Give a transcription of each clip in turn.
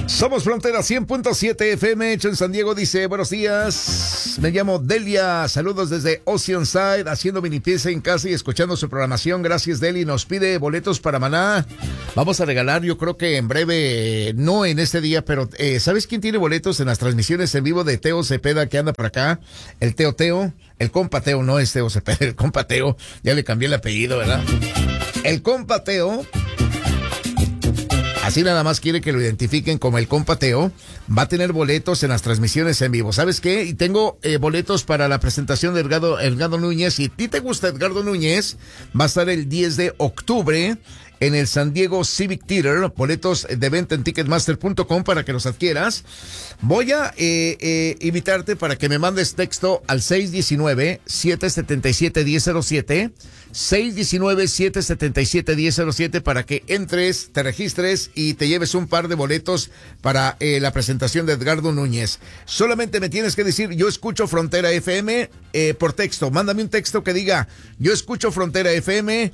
Somos Frontera 100.7 FM, hecho en San Diego. Dice, buenos días, me llamo Delia, saludos desde Oceanside, haciendo mi limpieza en casa y escuchando su programación. Gracias, Deli. Nos pide boletos para Maná. Vamos a regalar, yo creo que en breve, no en este día, pero ¿sabes quién tiene boletos en las transmisiones en vivo de Teo Cepeda que anda por acá? El Teo, el compa Teo, no es Teo Cepeda, el compa Teo. Ya le cambié el apellido, ¿verdad? El compa Teo. Así nada más quiere que lo identifiquen como el compa Teo. Va a tener boletos en las transmisiones en vivo. ¿Sabes qué? Y tengo boletos para la presentación de Edgardo Núñez. Si a ti te gusta Edgardo Núñez, va a estar el 10 de octubre en el San Diego Civic Theater. Boletos de venta en Ticketmaster.com para que los adquieras. Voy a invitarte para que me mandes texto al 619-777-1007. 619-777-1007 para que entres, te registres y te lleves un par de boletos para la presentación de Edgardo Núñez. Solamente me tienes que decir, yo escucho Frontera FM por texto. Mándame un texto que diga, yo escucho Frontera FM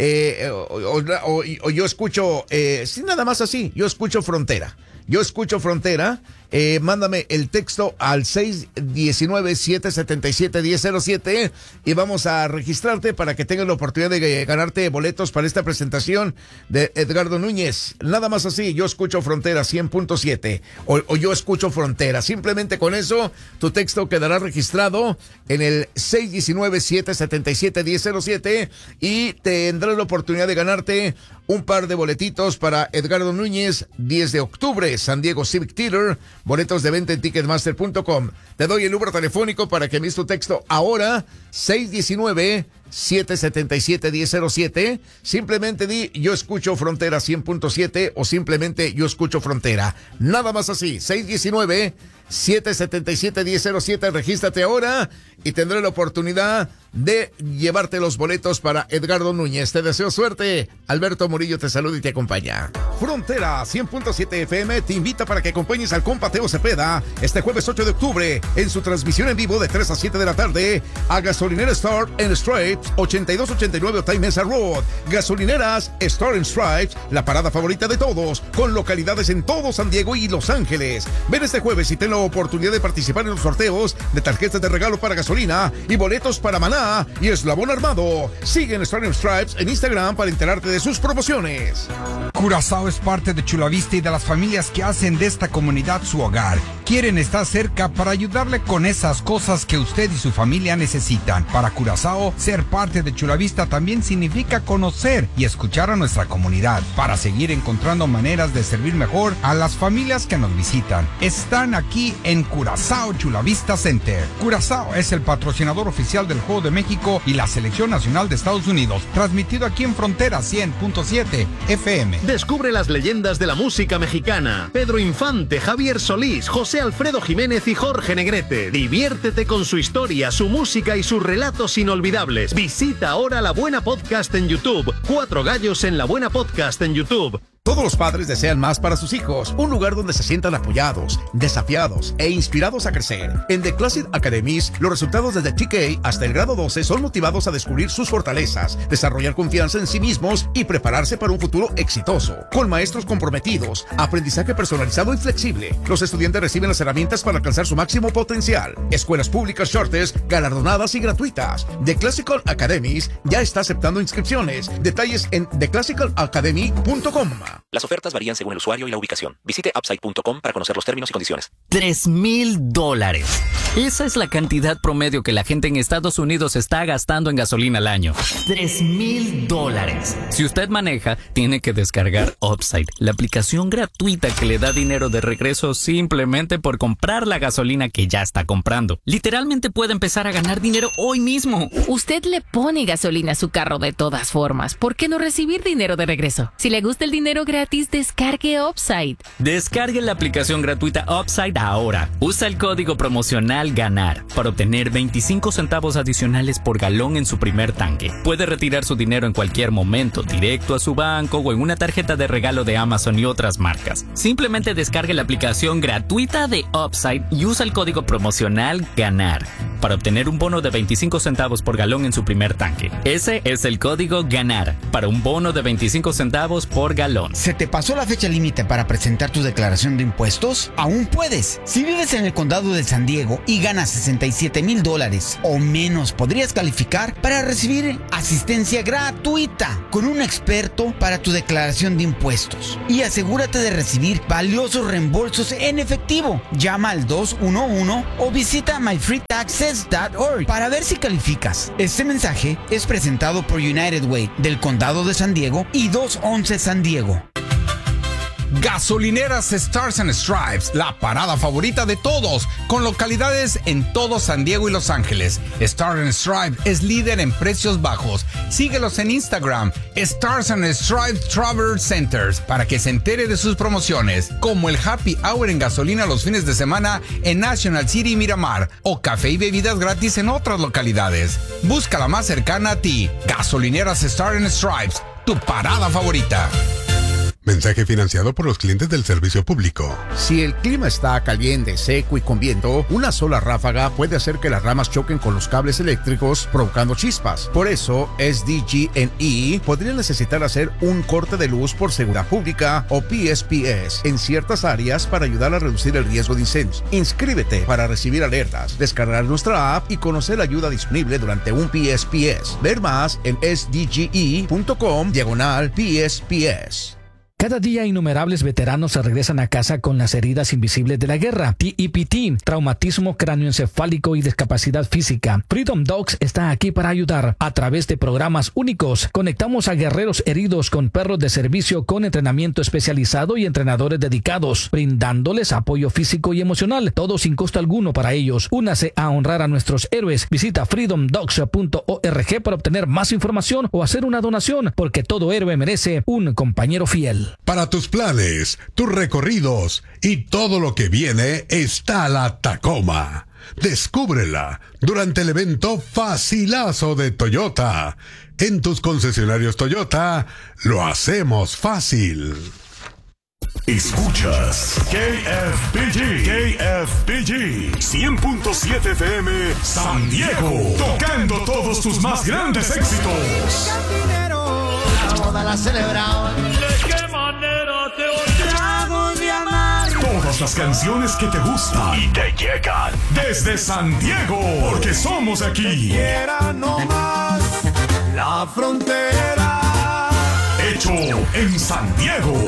o yo escucho, sí, nada más así, yo escucho Frontera. Yo escucho Frontera. Mándame el texto al 619-777-1007 y vamos a registrarte para que tengas la oportunidad de ganarte boletos para esta presentación de Edgardo Núñez. Nada más así, yo escucho Frontera 100.7 o yo escucho Frontera. Simplemente con eso, tu texto quedará registrado en el 619-777-1007 y tendrás la oportunidad de ganarte un par de boletitos para Edgardo Núñez, 10 de octubre, San Diego Civic Theater. Boletos de venta en Ticketmaster.com. Te doy el número telefónico para que envíes tu texto ahora, 619-777-1007. Simplemente di, yo escucho Frontera 100.7 o simplemente yo escucho Frontera. Nada más así, 619-777-1007. Regístrate ahora y tendré la oportunidad de llevarte los boletos para Edgardo Núñez. Te deseo suerte. Alberto Murillo te saluda y te acompaña. Frontera 100.7 FM te invita para que acompañes al compa Teo Cepeda este jueves 8 de octubre en su transmisión en vivo de 3 a 7 de la tarde a Gasolinera Star and Stripes, 8289 Otay Mesa Road. Gasolineras Star and Stripes, la parada favorita de todos, con localidades en todo San Diego y Los Ángeles. Ven este jueves y ten la oportunidad de participar en los sorteos de tarjetas de regalo para gasolina y boletos para Maná y Eslabón Armado. Sigue en Star and Stripes en Instagram para enterarte de sus promociones. Curazao es parte de Chula Vista y de las familias que hacen de esta comunidad su hogar. Quieren estar cerca para ayudarle con esas cosas que usted y su familia necesitan. Para Curazao, ser parte de Chula Vista también significa conocer y escuchar a nuestra comunidad para seguir encontrando maneras de servir mejor a las familias que nos visitan. Están aquí en Curazao Chula Vista Center. Curazao es el patrocinador oficial del Juego de México y la Selección Nacional de Estados Unidos, transmitido aquí en Frontera 100.7 FM. Descubre las leyendas de la música mexicana. Pedro Infante, Javier Solís, José Alfredo Jiménez y Jorge Negrete. Diviértete con su historia, su música y sus relatos inolvidables. Visita ahora La Buena Podcast en YouTube. 4 gallos en La Buena Podcast en YouTube. Todos los padres desean más para sus hijos, un lugar donde se sientan apoyados, desafiados e inspirados a crecer. En The Classic Academies, los resultados desde TK hasta el grado 12 son motivados a descubrir sus fortalezas, desarrollar confianza en sí mismos y prepararse para un futuro exitoso. Con maestros comprometidos, aprendizaje personalizado y flexible, los estudiantes reciben las herramientas para alcanzar su máximo potencial. Escuelas públicas charters, galardonadas y gratuitas. The Classical Academies ya está aceptando inscripciones. Detalles en theclassicalacademy.com. Las ofertas varían según el usuario y la ubicación. Visite upside.com para conocer los términos y condiciones. $3,000. Esa es la cantidad promedio que la gente en Estados Unidos está gastando en gasolina al año. $3,000. Si usted maneja, tiene que descargar Upside, la aplicación gratuita que le da dinero de regreso simplemente por comprar la gasolina que ya está comprando. Literalmente puede empezar a ganar dinero hoy mismo. Usted le pone gasolina a su carro de todas formas. ¿Por qué no recibir dinero de regreso? Si le gusta el dinero gratis, descargue Upside. Descargue la aplicación gratuita Upside ahora. Usa el código promocional GANAR para obtener 25 centavos adicionales por galón en su primer tanque. Puede retirar su dinero en cualquier momento, directo a su banco o en una tarjeta de regalo de Amazon y otras marcas. Simplemente descargue la aplicación gratuita de Upside y usa el código promocional GANAR para obtener un bono de 25 centavos por galón en su primer tanque. Ese es el código GANAR para un bono de 25 centavos por galón. ¿Se te pasó la fecha límite para presentar tu declaración de impuestos? Aún puedes. Si vives en el condado de San Diego y ganas $67,000 o menos, podrías calificar para recibir asistencia gratuita con un experto para tu declaración de impuestos. Y asegúrate de recibir valiosos reembolsos en efectivo. Llama al 211 o visita myfreetaxes.org para ver si calificas. Este mensaje es presentado por United Way del condado de San Diego y 211 San Diego. Gasolineras Stars and Stripes, la parada favorita de todos, con localidades en todo San Diego y Los Ángeles. Stars and Stripes es líder en precios bajos. Síguelos en Instagram, Stars and Stripes Travel Centers, para que se entere de sus promociones, como el Happy Hour en gasolina los fines de semana en National City y Miramar, o café y bebidas gratis en otras localidades. Busca la más cercana a ti. Gasolineras Stars and Stripes, tu parada favorita. Mensaje financiado por los clientes del servicio público. Si el clima está caliente, seco y con viento, una sola ráfaga puede hacer que las ramas choquen con los cables eléctricos, provocando chispas. Por eso, SDG&E podría necesitar hacer un corte de luz por seguridad pública o PSPS en ciertas áreas para ayudar a reducir el riesgo de incendios. Inscríbete para recibir alertas, descargar nuestra app y conocer la ayuda disponible durante un PSPS. Ver más en sdge.com/PSPS. Cada día innumerables veteranos se regresan a casa con las heridas invisibles de la guerra, TEPT, traumatismo cráneoencefálico y discapacidad física. Freedom Dogs está aquí para ayudar. A través de programas únicos, conectamos a guerreros heridos con perros de servicio con entrenamiento especializado y entrenadores dedicados, brindándoles apoyo físico y emocional, todo sin costo alguno para ellos. Únase a honrar a nuestros héroes. Visita freedomdogs.org para obtener más información o hacer una donación, porque todo héroe merece un compañero fiel. Para tus planes, tus recorridos y todo lo que viene está la Tacoma. Descúbrela durante el evento Facilazo de Toyota. En tus concesionarios Toyota, lo hacemos fácil. Escuchas KFBG 100.7 FM San Diego, tocando todos tus más grandes éxitos. La boda la celebramos. ¿De qué manera te tragos de amar? Todas las canciones que te gustan y te llegan desde San Diego, porque somos de aquí. Quiera no más la frontera. Hecho en San Diego.